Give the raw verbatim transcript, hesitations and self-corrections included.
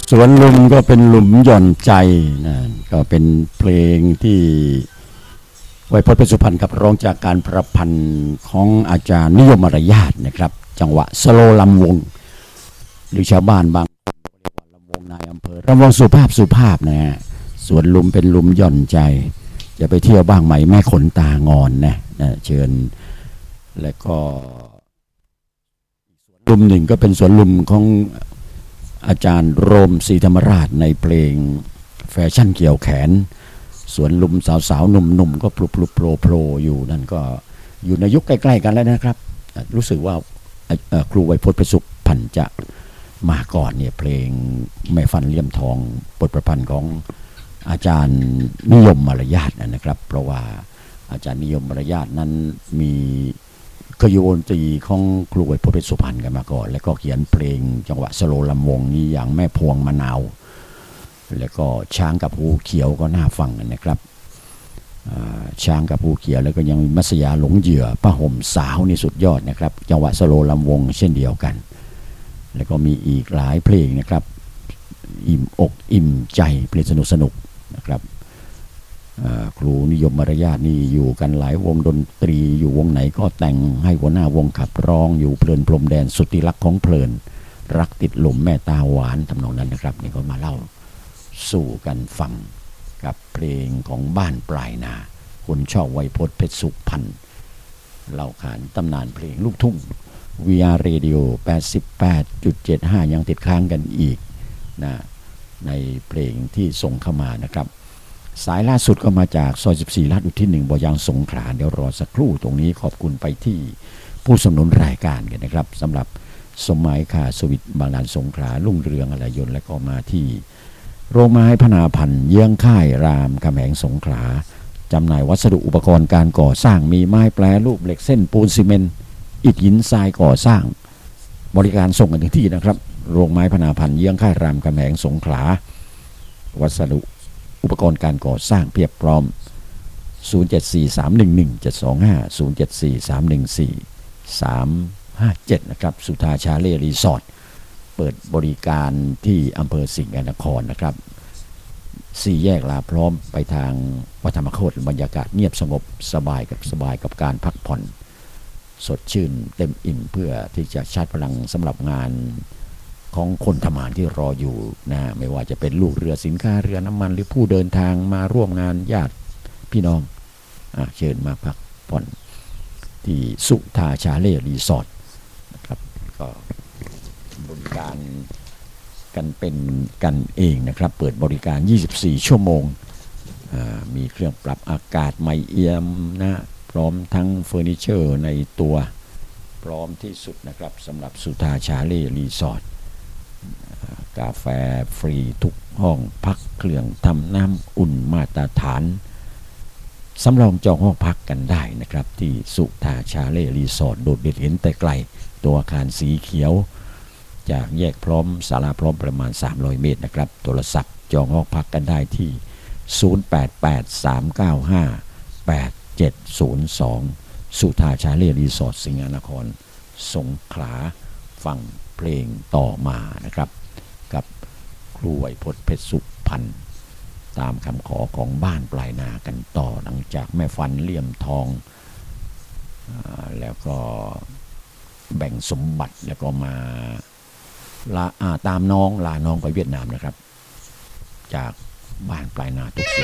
สวนลุมก็เป็นหลุมหย่อนใจนะก็เป็นเพลงที่ไวยพจน์เพชรสุพรรณกับร้องจากการประพันธ์ของอาจารย์นิยมมารยาทนะครับจังหวะสโลลำวงหรือชาวบ้านบางคนเรียกว่าลำวงนายอำเภอลำวงสุภาพสุภาพนะฮะสวนลุมเป็นหลุมหย่อนใจจะไปเที่ยวบ้างไหมแม่ขนตางอนนะนะเชิญและก็สวนลุมหนึ่งก็เป็นสวนลุมของอาจารย์โรมศรีธรรมราชในเพลงแฟชั่นเกี่ยวแขนสวนลุมสาวๆหนุ่มๆก็ปลุกปลุกโผล่โผล่อยู่นั่นก็อยู่ในยุคใกล้ๆกันแล้วนะครับรู้สึกว่าครูไวยพจน์เพชรสุพรรณจะมาก่อนเนี่ยเพลงแม่ฟันเลี่ยมทองบทประพันธ์ของอาจารย์นิยมมารยาทนะครับเพราะว่าอาจารย์นิยมมารยาทนั้นมีเคยอยู่วงดนตรีของครูไวยพจน์เพชรสุพรรณกันมาก่อนแล้วก็เขียนเพลงจังหวะสโลลำวงนี้อย่างแม่พวงมะนาวแล้วก็ช้างกับภูเขียวก็น่าฟังนะครับช้างกับภูเขียวแล้วก็ยังมีมัสยาหลงเหยื่อป้าห่มสาวนี่สุดยอดนะครับจังหวะสโลลำวงเช่นเดียวกันแล้วก็มีอีกหลายเพลงนะครับอิ่มอกอิ่มใจเพลงสนุกสนุกนะครับครูนิยมมารยาทนี่อยู่กันหลายวงดนตรีอยู่วงไหนก็แต่งให้หัวหน้าวงขับร้องอยู่เพลินพรมแดนสุดที่รักของเพลินรักติดหลุมแม่ตาหวานทำนองนั้นนะครับนี่ก็มาเล่าสู่กันฟังกับเพลงของบ้านปลายนาคนชอบไวยพจน์เพชรสุพรรณเล่าขานตำนานเพลงลูกทุ่ง วี อาร์ Radio แปดสิบแปดจุดเจ็ดห้า ยังติดค้างกันอีกนะในเพลงที่ส่งเข้ามานะครับสายล่าสุดก็มาจากซอยสิบสี่ลาดอุทิศหนึ่งบอยางสงขลาเดี๋ยวรอสักครู่ตรงนี้ขอบคุณไปที่ผู้สนับสนุนรายการกันนะครับสำหรับสมัยคาสวิตบางลานสงขลารุ่งเรืองอะไรยนต์และก็มาที่โรงไม้พนาพันธ์เยื้องค่ายรามคำแหงสงขลาจำหน่ายวัสดุอุปกรณ์การก่อสร้างมีไม้แปรรูปเหล็กเส้นปูนซีเมนต์อิฐหินทรายก่อสร้างบริการส่งกันถึงที่นะครับโรงไม้พนาพันธ์เยื้องค่ายรามคำแหงสงขลาวัสดุอุปกรณ์การก่อสร้างเพียบพร้อมศูนย์ เจ็ด สี่ สาม หนึ่ง หนึ่ง เจ็ด สอง ห้า ศูนย์ เจ็ด สี่ สาม หนึ่ง สี่ สาม ห้า เจ็ดนะครับสุธาชาเล่รีสอร์ทเปิดบริการที่อำเภอสิงห์นครนะครับสี่แยกลาพร้อมไปทางวัดธรรมโคตรบรรยากาศเงียบสงบสบายกับสบายกับการพักผ่อนสดชื่นเต็มอิ่มเพื่อที่จะชาร์จพลังสำหรับงานของคนทำงานที่รออยู่นะไม่ว่าจะเป็นลูกเรือสินค้าเรือน้ำมันหรือผู้เดินทางมาร่วมงานญาติพี่น้องเชิญมาพักผ่อนที่สุธาชาเล่รีสอร์ทนะครับก็บริการกันเป็นกันเองนะครับเปิดบริการยี่สิบสี่ชั่วโมงมีเครื่องปรับอากาศไมเอียมนะพร้อมทั้งเฟอร์นิเจอร์ในตัวพร้อมที่สุดนะครับสำหรับสุธาชาเล่รีสอร์ทกาแฟฟรีทุกห้องพักเครื่องทำน้ำอุ่นมาตรฐานสำรองจองห้องพักกันได้นะครับที่สุธาชาเล่รีสอร์ทโดดเด่นเห็นแต่ไกลตัวอาคารสีเขียวจากแยกพร้อมศาลาพร้อมประมาณสามร้อยเมตรนะครับโทรศัพท์จองห้องพักกันได้ที่ศูนย์ แปด แปด สาม เก้า ห้า แปด เจ็ด ศูนย์ สองสุธาชาเล่รีสอร์ทสิงห์นครสงขลาฟังเพลงต่อมานะครับกับครูไวยพจน์เพชรสุพรรณตามคำขอของบ้านปลายนากันต่อหลังจากแม่ฟันเลี่ยมทองแล้วก็แบ่งสมบัติแล้วก็มาลาตามน้องลาน้องไปเวียดนามนะครับจากบ้านปลายนาทุกเสียง